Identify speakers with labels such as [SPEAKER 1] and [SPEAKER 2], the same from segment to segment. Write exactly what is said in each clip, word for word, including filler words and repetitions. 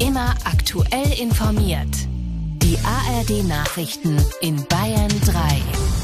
[SPEAKER 1] Immer aktuell informiert. Die A R D-Nachrichten in Bayern drei.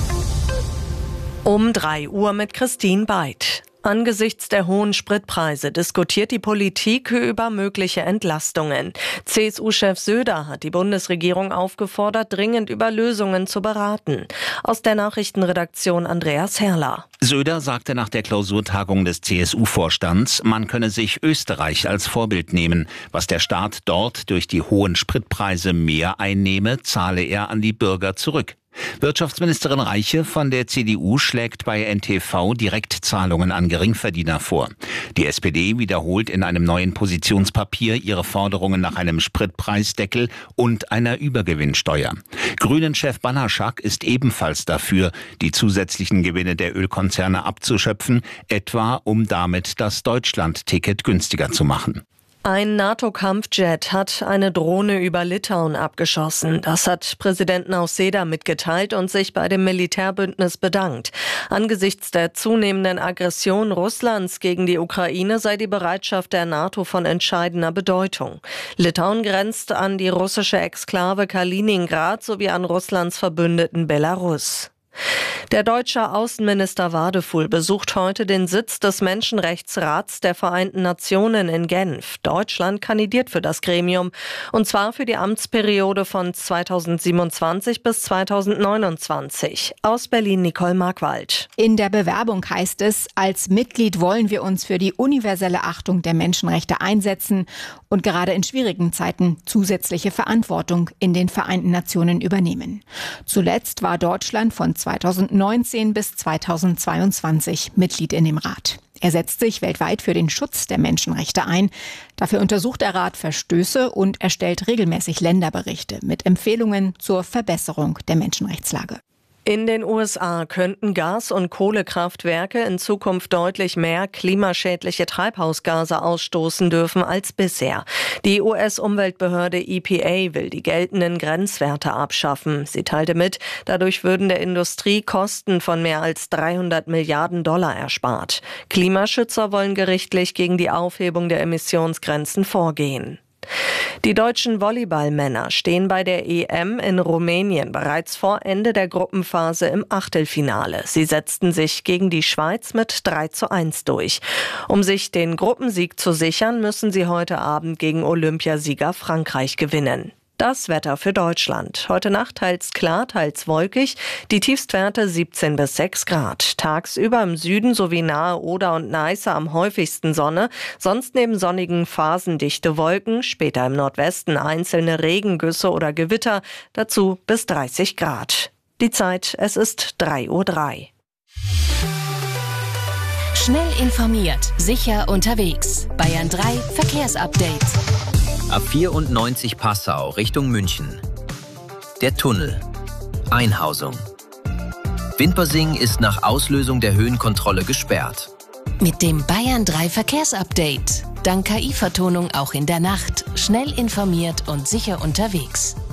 [SPEAKER 2] Um drei Uhr mit Christine Beid. Angesichts der hohen Spritpreise diskutiert die Politik über mögliche Entlastungen. C S U-Chef Söder hat die Bundesregierung aufgefordert, dringend über Lösungen zu beraten. Aus der Nachrichtenredaktion Andreas Herrler.
[SPEAKER 3] Söder sagte nach der Klausurtagung des C S U-Vorstands, man könne sich Österreich als Vorbild nehmen. Was der Staat dort durch die hohen Spritpreise mehr einnehme, zahle er an die Bürger zurück. Wirtschaftsministerin Reiche von der C D U schlägt bei N T V Direktzahlungen an Geringverdiener vor. Die S P D wiederholt in einem neuen Positionspapier ihre Forderungen nach einem Spritpreisdeckel und einer Übergewinnsteuer. Grünen-Chef Banaszak ist ebenfalls dafür, die zusätzlichen Gewinne der Ölkonzerne abzuschöpfen, etwa um damit das Deutschland-Ticket günstiger zu machen.
[SPEAKER 2] Ein NATO-Kampfjet hat eine Drohne über Litauen abgeschossen. Das hat Präsident Nausėda mitgeteilt und sich bei dem Militärbündnis bedankt. Angesichts der zunehmenden Aggression Russlands gegen die Ukraine sei die Bereitschaft der NATO von entscheidender Bedeutung. Litauen grenzt an die russische Exklave Kaliningrad sowie an Russlands Verbündeten Belarus. Der deutsche Außenminister Wadefuhl besucht heute den Sitz des Menschenrechtsrats der Vereinten Nationen in Genf. Deutschland kandidiert für das Gremium, und zwar für die Amtsperiode von zweitausendsiebenundzwanzig bis zweitausendneunundzwanzig. Aus Berlin Nicole Markwald.
[SPEAKER 4] In der Bewerbung heißt es, als Mitglied wollen wir uns für die universelle Achtung der Menschenrechte einsetzen und gerade in schwierigen Zeiten zusätzliche Verantwortung in den Vereinten Nationen übernehmen. Zuletzt war Deutschland von zweitausendneunzehn bis zweitausendzweiundzwanzig Mitglied in dem Rat. Er setzt sich weltweit für den Schutz der Menschenrechte ein. Dafür untersucht der Rat Verstöße und erstellt regelmäßig Länderberichte mit Empfehlungen zur Verbesserung der Menschenrechtslage.
[SPEAKER 2] In den U S A könnten Gas- und Kohlekraftwerke in Zukunft deutlich mehr klimaschädliche Treibhausgase ausstoßen dürfen als bisher. Die U S-Umweltbehörde E P A will die geltenden Grenzwerte abschaffen. Sie teilte mit, dadurch würden der Industrie Kosten von mehr als dreihundert Milliarden Dollar erspart. Klimaschützer wollen gerichtlich gegen die Aufhebung der Emissionsgrenzen vorgehen. Die deutschen Volleyballmänner stehen bei der E M in Rumänien bereits vor Ende der Gruppenphase im Achtelfinale. Sie setzten sich gegen die Schweiz mit drei zu eins durch. Um sich den Gruppensieg zu sichern, müssen sie heute Abend gegen Olympiasieger Frankreich gewinnen. Das Wetter für Deutschland. Heute Nacht teils klar, teils wolkig. Die Tiefstwerte siebzehn bis sechs Grad. Tagsüber im Süden sowie nahe Oder und Neiße am häufigsten Sonne. Sonst neben sonnigen Phasen dichte Wolken. Später im Nordwesten einzelne Regengüsse oder Gewitter. Dazu bis dreißig Grad. Die Zeit, es ist drei Uhr drei.
[SPEAKER 1] Schnell informiert, sicher unterwegs. Bayern drei Verkehrsupdate.
[SPEAKER 5] A vierundneunzig Passau Richtung München. Der Tunnel. Einhausung. Wimppersing ist nach Auslösung der Höhenkontrolle gesperrt.
[SPEAKER 1] Mit dem Bayern drei Verkehrsupdate. Dank K I-Vertonung auch in der Nacht. Schnell informiert und sicher unterwegs.